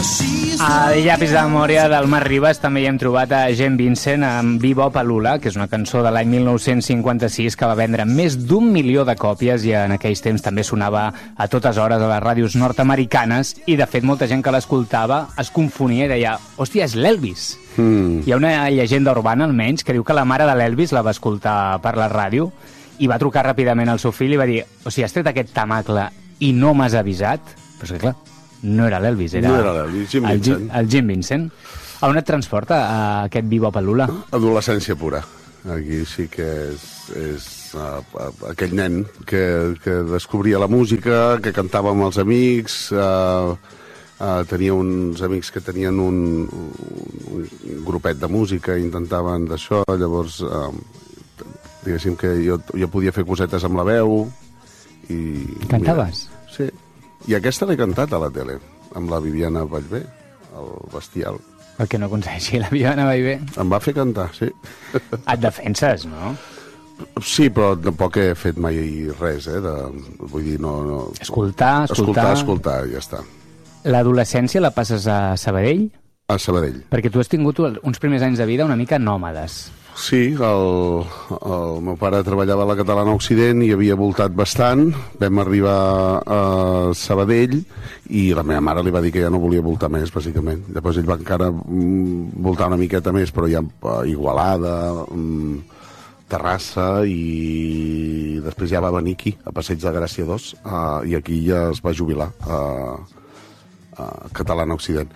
Al llapis de memòria del Marc Ribas també hi hem trobat a Gene Vincent amb Bebop a Lula, que és una cançó de l'any 1956 que va vendre més d'1 milió de còpies i en aquells temps també sonava a totes hores a les ràdios nord-americanes i de fet molta gent que l'escoltava es confonia i deia, hòstia, és l'Elvis. Hi ha una llegenda urbana almenys que diu que la mare de l'Elvis la va escoltar per la ràdio i va trucar ràpidament al seu fill i va dir, o sigui, has tret aquest tamacle i no m'has avisat? Però és que clar, no era l'Elvis, era el Gene Vincent. A on et transporta aquest Bebop a Lula? Adolescència pura. Aquí sí que és aquell nen que descobria la música, que cantava amb els amics, tenia uns amics que tenien un grupet de música i intentaven d'això, llavors diguéssim que jo podia fer cosetes amb la veu i... Cantaves? Sí. I aquesta l'he cantat a la tele, amb la Viviana Vallvé, el Bestial. El que no aconsegueixi la Viviana Vallvé. Em va fer cantar, sí. Et defenses, no? Sí, però tampoc he fet mai res, vull dir, no... Escoltar, ja està. L'adolescència la passes a Sabadell? A Sabadell. Perquè tu has tingut uns primers anys de vida una mica nòmades. Sí, el meu pare treballava a la Catalana Occident i havia voltat bastant. Vam arribar a Sabadell i la meva mare li va dir que ja no volia voltar més, bàsicament. Llavors ell va encara voltar una miqueta més, però ja Igualada, Terrassa, i després ja va venir aquí, a Passeig de Gràcia 2, i aquí ja es va jubilar a Catalana Occident.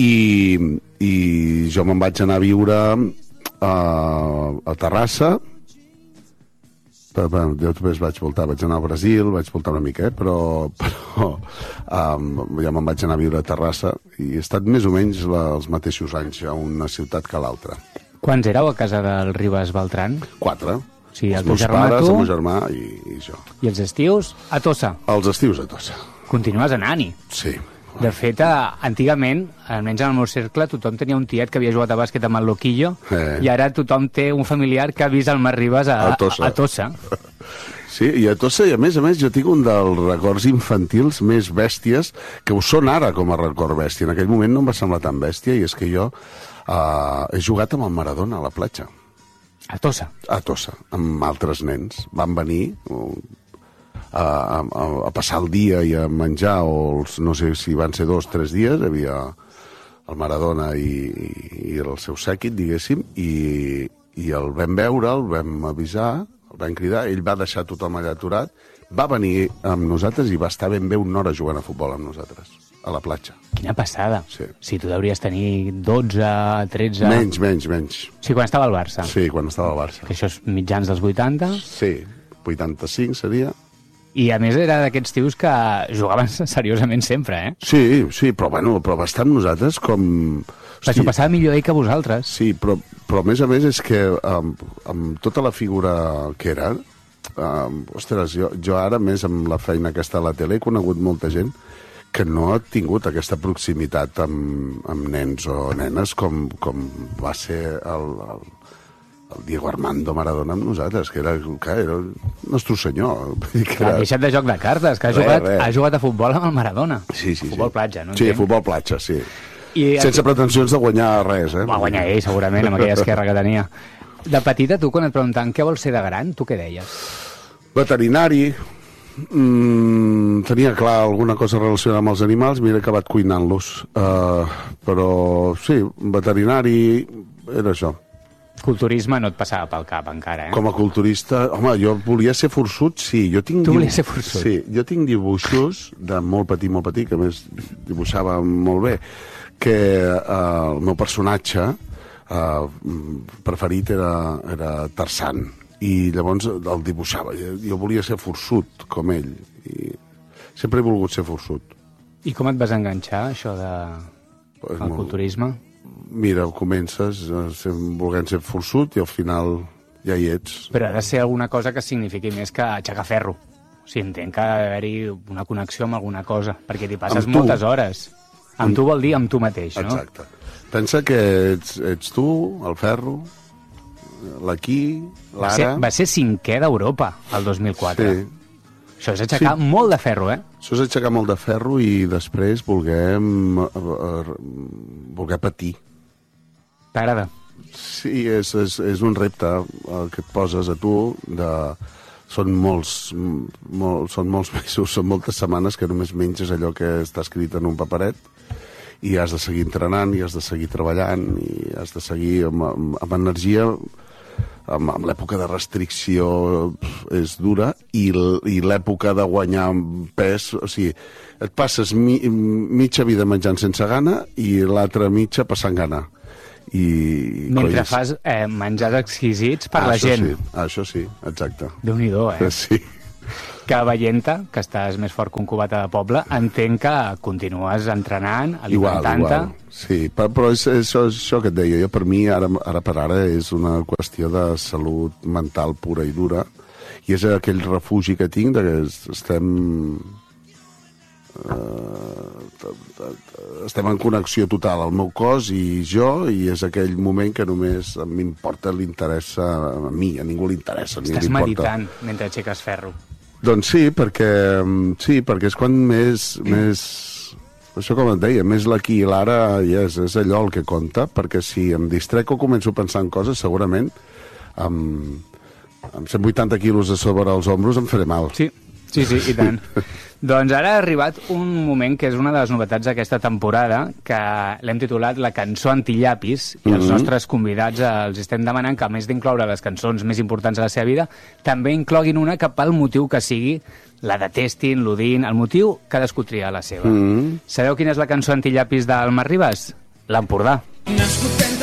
I jo me'n vaig anar a viure a Terrassa. Jo també vaig voltar, vaig anar al Brasil, vaig voltar una mica, però ja me'n vaig anar a viure a Terrassa i he estat més o menys els mateixos anys a una ciutat que a l'altra. Quants éreu a casa del Ribas Beltran? 4. Sí, els meus pares, el meu germà i jo. I els estius a Tossa? Els estius a Tossa. Continues anant-hi? Sí. De fet, antigament, almenys en el meu cercle, tothom tenia un tiet que havia jugat a bàsquet amb el Loquillo i ara tothom té un familiar que ha vist el Marc Ribas a Tossa. Sí, i a Tossa, i a més, jo tinc un dels records infantils més bèsties que ho són ara com a record bèstia. En aquell moment no em va semblar tan bèstia i és que jo he jugat amb el Maradona a la platja. A Tossa? A Tossa, amb altres nens. Van venir a passar el dia i a menjar, o no sé si van ser 2 o 3 dies, hi havia el Maradona i el seu sèquit, diguéssim, i el vam veure, el vam avisar, el vam cridar, ell va deixar tothom allà aturat, va venir amb nosaltres i va estar ben bé una hora jugant a futbol amb nosaltres, a la platja. Quina passada. Sí. Si tu devries tenir 12, 13... Menys. Sí, quan estava al Barça. Sí, quan estava al Barça. Que això és mitjans dels 80? Sí, 85 seria... I a més era d'aquests tios que jugaven seriosament sempre, eh? Sí, però va estar amb nosaltres com... Però s'ho passava millor ell que vosaltres. Sí, però a més és que amb tota la figura que era, ostres, jo ara més amb la feina aquesta a la tele he conegut molta gent que no ha tingut aquesta proximitat amb nens o nenes com va ser el Diego Armando Maradona amb nosaltres, que era el nostre senyor. Ha deixat de joc de cartes, que ha jugat a futbol amb el Maradona. Sí. Futbol platja, no? Sí, futbol platja, sí. Sense pretensions de guanyar res, eh? Va guanyar ell, segurament, amb aquella esquerra que tenia. De petita, tu, quan et preguntaven què vols ser de gran, tu què deies? Veterinari. Tenia clar alguna cosa relacionada amb els animals, m'he acabat cuinant-los. Però, sí, veterinari era això. Culturisme no et passava pel cap encara, eh? Com a culturista, home, jo volia ser forçut, sí. Tu volies ser forçut? Sí, jo tinc dibuixos de molt petit, que a més dibuixava molt bé, que el meu personatge preferit era Tarzan, i llavors el dibuixava. Jo volia ser forçut, com ell, i sempre he volgut ser forçut. I com et vas enganxar, això del culturisme? Mira, comences volent ser forçut i al final ja hi ets. Però ha de ser alguna cosa que signifiqui més que aixecar ferro. O sigui, entenc que ha d'haver-hi una connexió amb alguna cosa, perquè t'hi passes moltes hores. Amb tu vol dir amb tu mateix, no? Exacte. Pensa que ets tu, el ferro, l'aquí, l'ara... Va ser 5è d'Europa, el 2004. Sí. Això és aixecar molt de ferro, eh? Això és aixecar molt de ferro i després voler patir. T'agrada? Sí, és un repte que et poses a tu són molts mesos, són moltes setmanes que només menges allò que està escrit en un paperet i has de seguir entrenant, i has de seguir treballant, i has de seguir amb energia. Amb l'època de restricció és dura i l'època de guanyar pes, o sigui, et passes mitja vida menjant sense gana i l'altra mitja passant gana. Mentre fas menjars exquisits per la gent. Això sí, exacte. Déu-n'hi-do, Sí. Que veient-te, que estàs més fort que un cubata de poble, entenc que continues entrenant, alimentant-te. Igual. Sí, però és això que et deia. Jo, per mi, ara per ara, és una qüestió de salut mental pura i dura, i és aquell refugi que tinc que estem en connexió total, el meu cos i jo, i és aquell moment que només m'importa, l'interessa a mi, a ningú li interessa. Estàs meditant mentre aixeques ferro. Doncs sí, perquè és quan més això com et deia, més l'aquí i l'ara és allò el que compta, perquè si em distrec o començo a pensar en coses, segurament amb 180 quilos a sobre els ombros em faré mal. Sí, i tant. Doncs ara ha arribat un moment que és una de les novetats d'aquesta temporada, que l'hem titulat La cançó antillapis, i els nostres convidats els estem demanant que, a més d'incloure les cançons més importants de la seva vida, també incloguin una que pel motiu que sigui, la detestin, l'odin, el motiu, cadascú tria la seva. Sabeu quina és la cançó antillapis del Marc Ribas? L'Empordà. Nascut